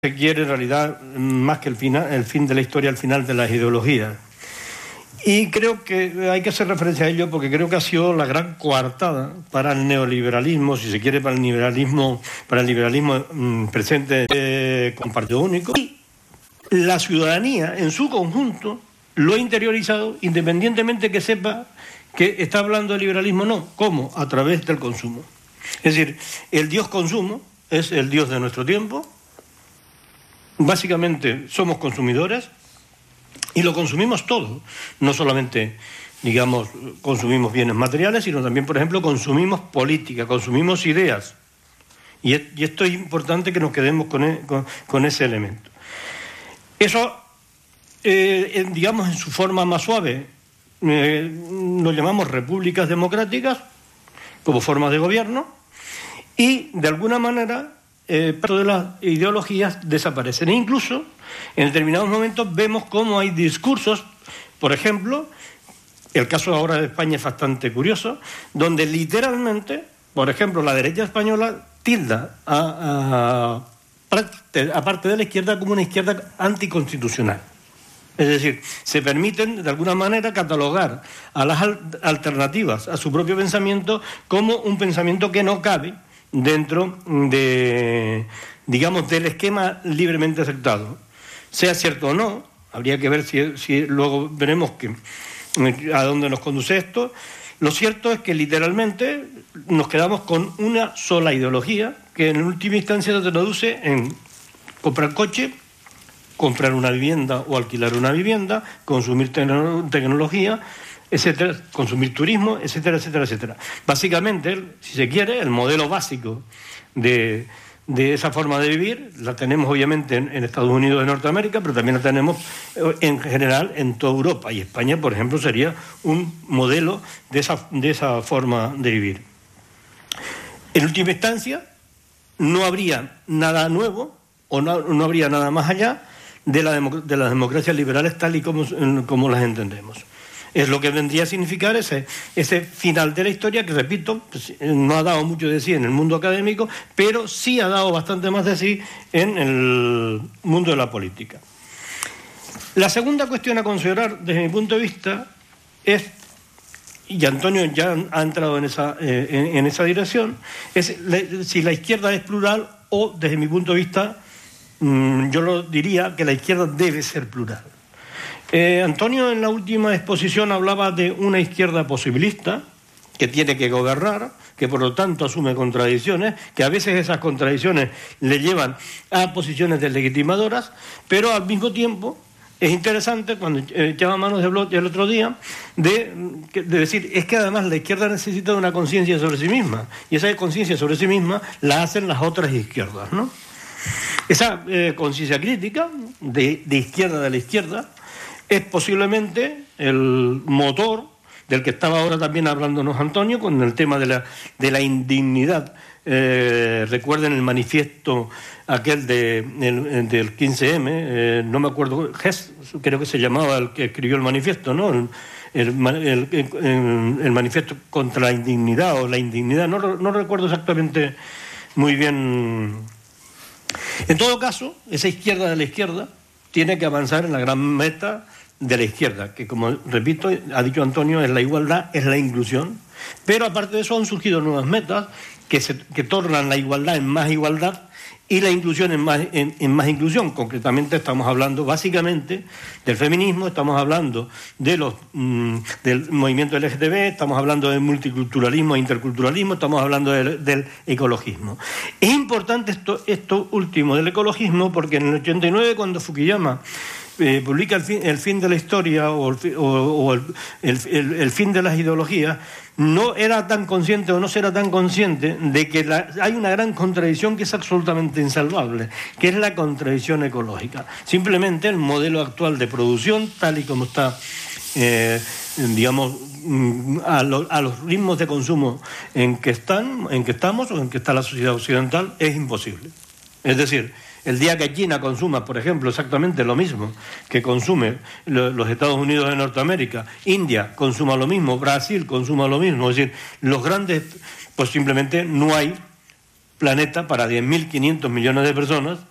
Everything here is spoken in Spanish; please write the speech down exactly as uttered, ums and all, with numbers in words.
se quiere en realidad más que el, final, el fin de la historia, el final de las ideologías. Y creo que hay que hacer referencia a ello porque creo que ha sido la gran coartada para el neoliberalismo, si se quiere, para el liberalismo, para el liberalismo mmm, presente eh, con partido único. Y la ciudadanía en su conjunto lo ha interiorizado, independientemente que sepa que está hablando de liberalismo, no. ¿Cómo? A través del consumo. Es decir, el dios consumo es el dios de nuestro tiempo. Básicamente somos consumidores y lo consumimos todo. No solamente, digamos, consumimos bienes materiales, sino también, por ejemplo, consumimos política, consumimos ideas. Y, es, y esto es importante que nos quedemos con, e, con, con ese elemento. Eso, eh, en, digamos, en su forma más suave, eh, lo llamamos repúblicas democráticas como formas de gobierno y, de alguna manera, Eh, parte de las ideologías desaparecen. E incluso, en determinados momentos, vemos cómo hay discursos, por ejemplo, el caso ahora de España es bastante curioso, donde literalmente, por ejemplo, la derecha española tilda a, a, a parte de la izquierda como una izquierda anticonstitucional. Es decir, se permiten, de alguna manera, catalogar a las alternativas a su propio pensamiento como un pensamiento que no cabe dentro de, digamos, del esquema libremente aceptado. Sea cierto o no, habría que ver si, si luego veremos que, a dónde nos conduce esto. Lo cierto es que literalmente nos quedamos con una sola ideología que en última instancia se traduce en comprar coche, comprar una vivienda o alquilar una vivienda, consumir tecno- tecnología, etcétera, consumir turismo, etcétera, etcétera, etcétera. Básicamente, si se quiere, el modelo básico de, de esa forma de vivir la tenemos obviamente en, en Estados Unidos de Norteamérica, pero también la tenemos en general en toda Europa. Y España, por ejemplo, sería un modelo de esa, de esa forma de vivir. En última instancia, no habría nada nuevo o no, no habría nada más allá de, la democ- de las democracias liberales tal y como, como las entendemos. Es lo que vendría a significar ese, ese final de la historia que, repito, pues, no ha dado mucho de sí en el mundo académico, pero sí ha dado bastante más de sí en el mundo de la política. La segunda cuestión a considerar desde mi punto de vista es, y Antonio ya ha entrado en esa, eh, en, en esa dirección, es la, si la izquierda es plural o, desde mi punto de vista, mmm, yo lo diría que la izquierda debe ser plural. Eh, Antonio en la última exposición hablaba de una izquierda posibilista que tiene que gobernar, que por lo tanto asume contradicciones, que a veces esas contradicciones le llevan a posiciones deslegitimadoras, pero al mismo tiempo es interesante, cuando eh, echaba manos de Bloch el otro día, de, de decir, es que además la izquierda necesita una conciencia sobre sí misma, y esa conciencia sobre sí misma la hacen las otras izquierdas, ¿no? Esa eh, conciencia crítica de, de izquierda de la izquierda es posiblemente el motor del que estaba ahora también hablándonos Antonio con el tema de la, de la indignidad. Eh, recuerden el manifiesto aquel de, el, del quince eme, eh, no me acuerdo, Hess, creo que se llamaba el que escribió el manifiesto, ¿no? El, el, el, el, el manifiesto contra la indignidad o la indignidad, no, no recuerdo exactamente muy bien. En todo caso, esa izquierda de la izquierda tiene que avanzar en la gran meta de la izquierda, que, como repito, ha dicho Antonio, es la igualdad, es la inclusión, pero aparte de eso han surgido nuevas metas que, se, que tornan la igualdad en más igualdad y la inclusión en más, en, en más inclusión. Concretamente estamos hablando básicamente del feminismo, estamos hablando de los, mmm, del movimiento L G T B, estamos hablando del multiculturalismo e interculturalismo, estamos hablando del, del ecologismo. Es importante esto, esto último del ecologismo porque en el ochenta y nueve, cuando Fukuyama Eh, publica el fin, el fin de la historia o, el, o, o el, el, el fin de las ideologías, no era tan consciente o no será tan consciente de que la, hay una gran contradicción que es absolutamente insalvable, que es la contradicción ecológica. Simplemente el modelo actual de producción, tal y como está, eh, digamos, a, lo, a los ritmos de consumo en que están, en que estamos o en que está la sociedad occidental, es imposible. Es decir, el día que China consuma, por ejemplo, exactamente lo mismo que consume los Estados Unidos de Norteamérica, India consuma lo mismo, Brasil consuma lo mismo, es decir, los grandes, pues simplemente no hay planeta para diez mil quinientos millones de personas